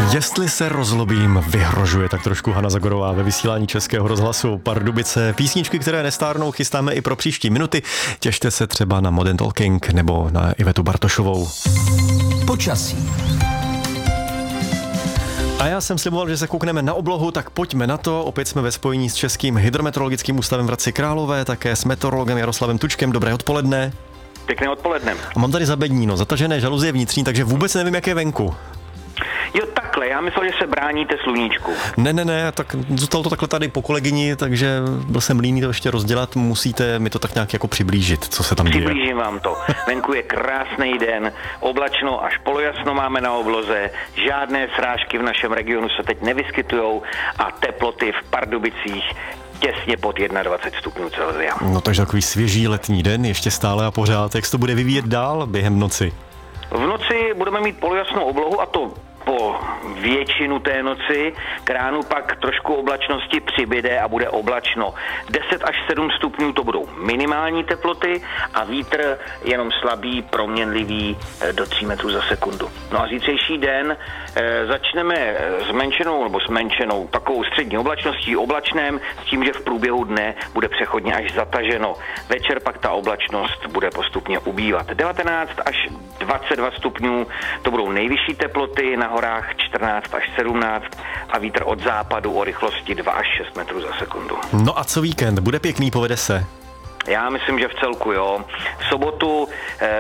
Jestli se rozlobím, vyhrožuje tak trošku Hana Zagorová ve vysílání Českého rozhlasu Pardubice. Písničky, které nestárnou, chystáme i pro příští minuty. Těšte se třeba na Modern Talking nebo na Ivetu Bartošovou. Počasí. A já jsem sliboval, že se koukneme na oblohu, tak pojďme na to. Opět jsme ve spojení s Českým hydrometeorologickým ústavem v Hradci Králové, také s meteorologem Jaroslavem Tučkem. Dobré odpoledne. Pěkné odpoledne. A mám tady za bedníno, zatažené žaluzie vnitřní, takže vůbec nevím, jak je venku. Jo, takhle, já myslel, že se bráníte sluníčku. Ne, tak zůstalo to takhle tady po kolegyni, takže byl jsem líný to ještě rozdělat, musíte mi to tak nějak jako přiblížit, co se tam děje. Přiblížím vám to. Venku je krásný den, oblačno až polojasno máme na obloze, žádné srážky v našem regionu se teď nevyskytujou a teploty v Pardubicích těsně pod 21 stupňů Celsia. No takže takový svěží letní den, ještě stále a pořád. Jak se to bude vyvíjet dál během noci? V noci budeme mít polojasnou oblohu a to po většinu té noci, k ránu pak trošku oblačnosti přibyde a bude oblačno. 10 až 7 stupňů to budou minimální teploty a vítr jenom slabý, proměnlivý do 3 metrů za sekundu. No a zítřejší den začneme zmenšenou takovou střední oblačností, oblačném, s tím, že v průběhu dne bude přechodně až zataženo. Večer pak ta oblačnost bude postupně ubývat. 19 až 22 stupňů to budou nejvyšší teploty, na horách 14 až 17 a vítr od západu o rychlosti 2 až 6 metrů za sekundu. No a co víkend? Bude pěkný, povede se? Já myslím, že v celku jo. V sobotu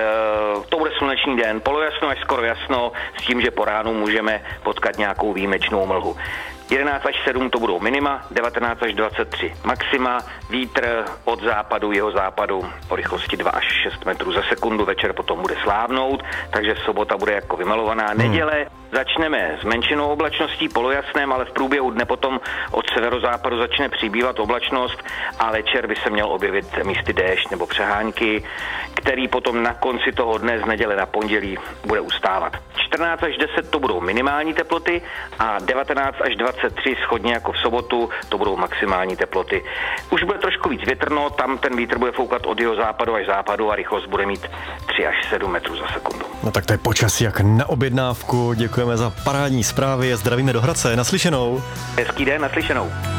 to bude slunečný den, polojasno až skoro jasno, s tím, že po ránu můžeme potkat nějakou výjimečnou mlhu. 11 až 7 to budou minima, 19 až 23 maxima, vítr od západu, jihozápadu o rychlosti 2 až 6 metrů za sekundu, večer potom bude slávnout, takže sobota bude jako vymalovaná. Neděle začneme s menšinou oblačností, polojasném, ale v průběhu dne potom od severozápadu začne přibývat oblačnost a večer by se měl objevit místy déšť nebo přehánky, který potom na konci toho dne z neděle na pondělí bude ustávat. 14 až 10 to budou minimální teploty a 19 až 23 shodně jako v sobotu to budou maximální teploty. Už bude trošku víc větrno, tam ten vítr bude foukat od jihozápadu až západu a rychlost bude mít 3 až 7 metrů za sekundu. No tak to je počasí jak na objednávku. Děkujeme za parádní zprávy, zdravíme do Hradce, naslyšenou. Hezký den, naslyšenou.